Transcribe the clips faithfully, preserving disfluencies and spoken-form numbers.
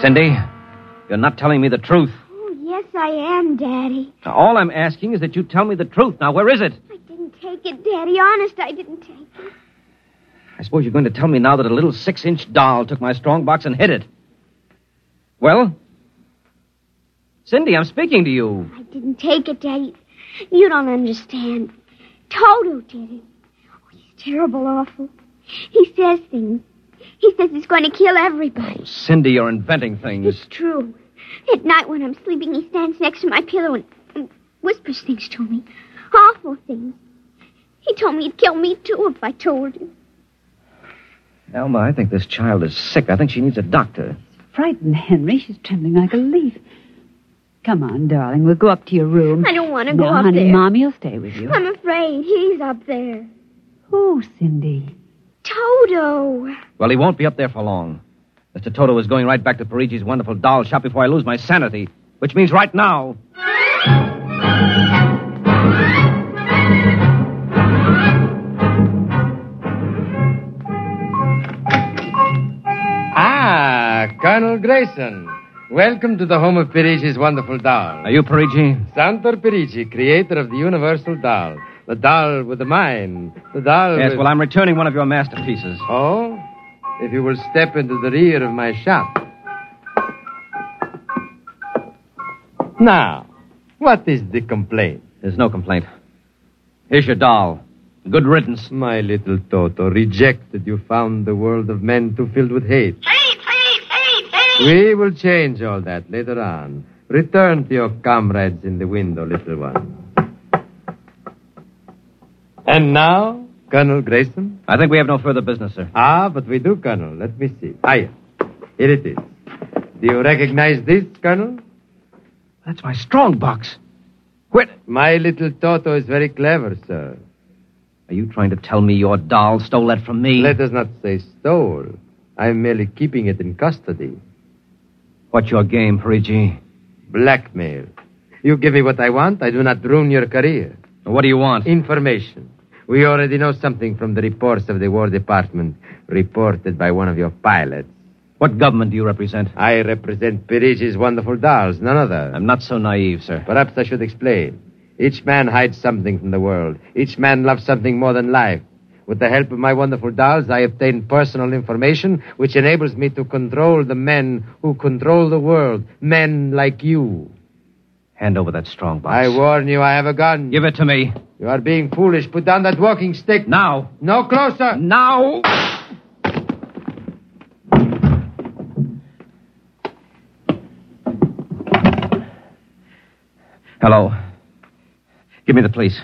Cindy, you're not telling me the truth. Oh, yes, I am, Daddy. Now, all I'm asking is that you tell me the truth. Now, where is it? I didn't take it, Daddy. Honest, I didn't take it. I suppose you're going to tell me now that a little six-inch doll took my strongbox and hid it. Well? Cindy, I'm speaking to you. I didn't take it, Daddy. You don't understand. Toto did it. Oh, he's terrible awful. He says things. He says he's going to kill everybody. Oh, Cindy, you're inventing things. It's true. At night when I'm sleeping, he stands next to my pillow and, and whispers things to me. Awful things. He told me he'd kill me, too, if I told him. Elma, I think this child is sick. I think she needs a doctor. Frightened, Henry. She's trembling like a leaf. Come on, darling. We'll go up to your room. I don't want to go now, up honey, there. Mommy will stay with you. I'm afraid. He's up there. Who, Cindy? Toto. Well, he won't be up there for long. Mister Toto is going right back to Parigi's wonderful doll shop before I lose my sanity, which means right now. Ah, Colonel Grayson. Welcome to the home of Parigi's wonderful doll. Are you Parigi? Santor Parigi, creator of the universal doll. The doll with the mind. The doll Yes, with... well, I'm returning one of your masterpieces. Oh? If you will step into the rear of my shop. Now, what is the complaint? There's no complaint. Here's your doll. Good riddance. My little Toto, rejected, you found the world of men too filled with hate. Hate, hate, hate, hate! We will change all that later on. Return to your comrades in the window, little one. And now, Colonel Grayson? I think we have no further business, sir. Ah, but we do, Colonel. Let me see. Ah, yes. Here it is. Do you recognize this, Colonel? That's my strong box. Quit. My little Toto is very clever, sir. Are you trying to tell me your doll stole that from me? Let us not say stole. I'm merely keeping it in custody. What's your game, Parigi? Blackmail. You give me what I want, I do not ruin your career. What do you want? Information. We already know something from the reports of the War Department, reported by one of your pilots. What government do you represent? I represent Parigi's wonderful dolls, none other. I'm not so naive, sir. Perhaps I should explain. Each man hides something from the world. Each man loves something more than life. With the help of my wonderful dolls, I obtain personal information which enables me to control the men who control the world. Men like you. Hand over that strong box. I warn you, I have a gun. Give it to me. You are being foolish. Put down that walking stick. Now. No closer. Now. Hello. Give me the police.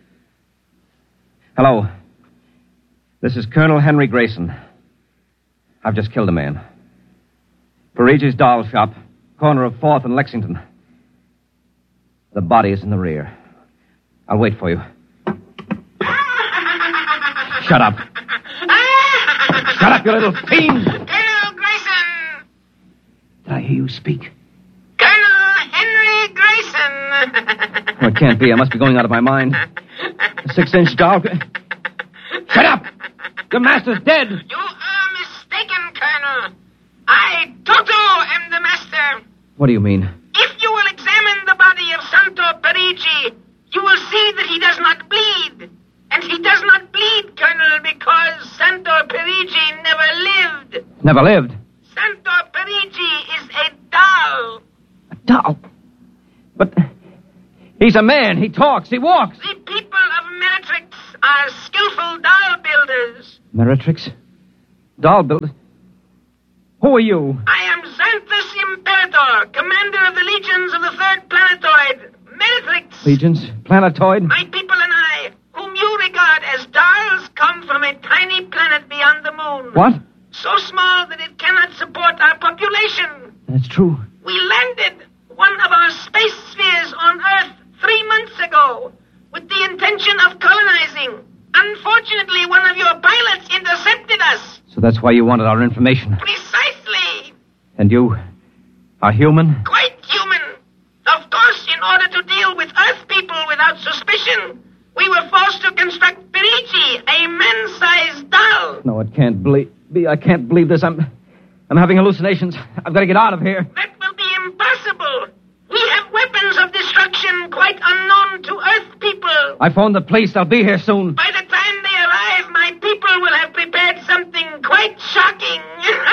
Hello. This is Colonel Henry Grayson. I've just killed a man. Parigi's doll shop, corner of fourth and Lexington. The body is in the rear. I'll wait for you. Shut up. Shut up, you little fiend! Colonel Grayson! Did I hear you speak? Colonel Henry Grayson! Oh, it can't be. I must be going out of my mind. A six-inch doll. Shut up! Your master's dead! You are mistaken, Colonel. I, Toto, am the master. What do you mean? If you will examine the body of Santo Parigi, you will see that he does not bleed. And he does not bleed, Colonel, because Santo Parigi never lived. Never lived? Santo Parigi is a doll. A doll? But he's a man. He talks. He walks. The people of Meritrix are skillful doll builders. Meritrix? Doll builder? Who are you? I am Xanthus Imperator, commander of the legions of the third planetoid, Meritrix. Legions? Planetoid? My people and I, whom you regard as dolls, come from a tiny planet beyond the moon. What? So small that it cannot support our population. That's true. We landed one of our space spheres on Earth three months ago with the intention of colonizing. Unfortunately, one of your pilots intercepted us. So that's why you wanted our information. Precisely. And you are human? Quite human. Of course, in order to deal with Earth people without suspicion, we were forced to construct Parigi, a man-sized doll. No, it can't ble- be. I can't believe this. I'm. I'm having hallucinations. I've got to get out of here. That will be impossible. We have weapons of destruction quite unknown to Earth people. I phoned the police. They'll be here soon. But